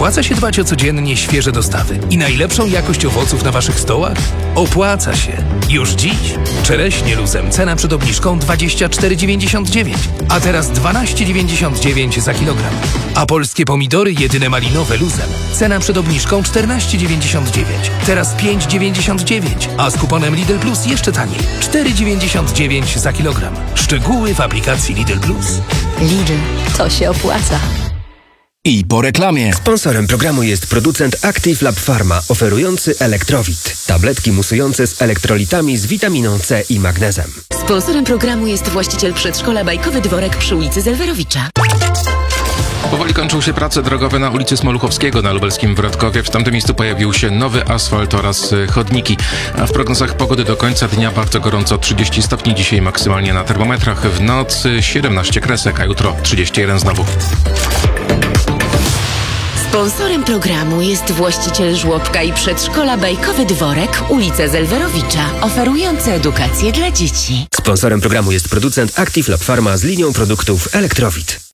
Opłaca się dbać o codziennie świeże dostawy i najlepszą jakość owoców na waszych stołach? Opłaca się. Już dziś. Czereśnie luzem cena przed obniżką 24,99, a teraz 12,99 za kilogram. A polskie pomidory jedyne malinowe luzem cena przed obniżką 14,99, teraz 5,99, a z kuponem Lidl Plus jeszcze taniej 4,99 za kilogram. Szczegóły w aplikacji Lidl Plus. Lidl, to się opłaca. I po reklamie. Sponsorem programu jest producent Active Lab Pharma, oferujący Elektrowit. Tabletki musujące z elektrolitami z witaminą C i magnezem. Sponsorem programu jest właściciel przedszkola Bajkowy Dworek przy ulicy Zelwerowicza. Powoli kończą się prace drogowe na ulicy Smoluchowskiego na lubelskim Wrotkowie. W tamtym miejscu pojawił się nowy asfalt oraz chodniki. A w prognozach pogody do końca dnia bardzo gorąco, 30 stopni dzisiaj maksymalnie na termometrach. W nocy 17 kresek, a jutro 31 znowu. Sponsorem programu jest właściciel żłobka i przedszkola Bajkowy Dworek, ulica Zelwerowicza, oferujący edukację dla dzieci. Sponsorem programu jest producent Active Lab Pharma z linią produktów Elektrowit.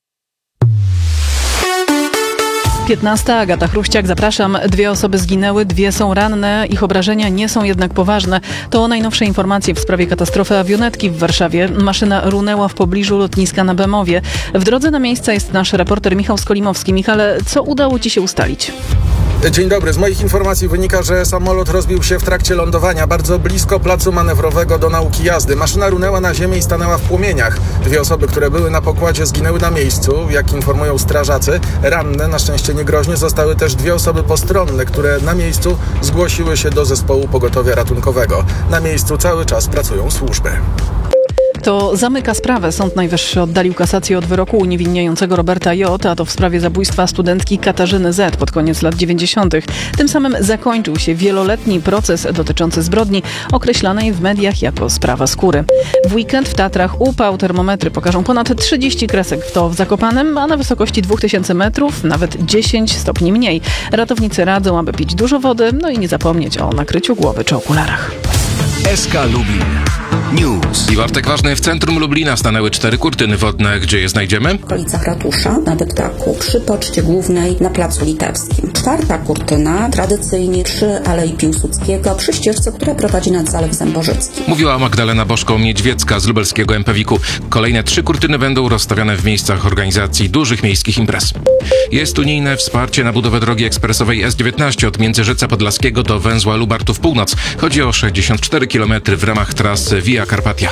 15. Agata Chruściak, zapraszam. 2 osoby zginęły, 2 są ranne. Ich obrażenia nie są jednak poważne. To najnowsze informacje w sprawie katastrofy awionetki w Warszawie. Maszyna runęła w pobliżu lotniska na Bemowie. W drodze na miejsce jest nasz reporter Michał Skolimowski. Michale, co udało ci się ustalić? Dzień dobry. Z moich informacji wynika, że samolot rozbił się w trakcie lądowania bardzo blisko placu manewrowego do nauki jazdy. Maszyna runęła na ziemię i stanęła w płomieniach. 2 osoby, które były na pokładzie, zginęły na miejscu, jak informują strażacy. Ranne, na szczęście niegroźnie, zostały też 2 osoby postronne, które na miejscu zgłosiły się do zespołu pogotowia ratunkowego. Na miejscu cały czas pracują służby. To zamyka sprawę. Sąd Najwyższy oddalił kasację od wyroku uniewinniającego Roberta J., a to w sprawie zabójstwa studentki Katarzyny Z. pod koniec lat 90. Tym samym zakończył się wieloletni proces dotyczący zbrodni określanej w mediach jako sprawa skóry. W weekend w Tatrach upał, termometry pokażą ponad 30 kresek, w Zakopanem, a na wysokości 2000 metrów nawet 10 stopni mniej. Ratownicy radzą, aby pić dużo wody, no i nie zapomnieć o nakryciu głowy czy okularach. SK Lublin News. I Bartek Ważny, w centrum Lublina stanęły 4 kurtyny wodne. Gdzie je znajdziemy? W okolicach ratusza, na deptaku, przy Poczcie Głównej, na Placu Litewskim. 4. kurtyna tradycyjnie przy Alei Piłsudskiego, przy ścieżce, która prowadzi nad Zalew Zębożycki. Mówiła Magdalena Boszko-Miedźwiecka z lubelskiego MPWiK-u. Kolejne 3 kurtyny będą rozstawiane w miejscach organizacji dużych miejskich imprez. Jest unijne wsparcie na budowę drogi ekspresowej S19 od Międzyrzeca Podlaskiego do węzła Lubartów Północ. Chodzi o 64 km w ramach trasy Via Carpatia.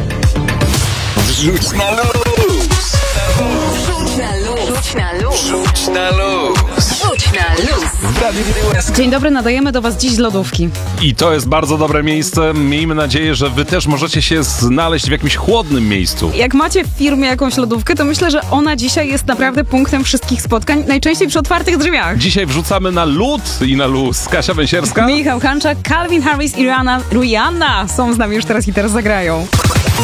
Wrzuć na luz! Rzuć na luz! Rzuć na luz! Rzuć na luz! Rzuć na luz! W Radiu SK. Dzień dobry, nadajemy do Was dziś z lodówki. I to jest bardzo dobre miejsce. Miejmy nadzieję, że wy też możecie się znaleźć w jakimś chłodnym miejscu. Jak macie w firmie jakąś lodówkę, to myślę, że ona dzisiaj jest naprawdę punktem wszystkich spotkań, najczęściej przy otwartych drzwiach. Dzisiaj wrzucamy na lód i na luz. Kasia Węsierska. Michał Hanczak, Calvin Harris i Rihanna są z nami już teraz i teraz zagrają.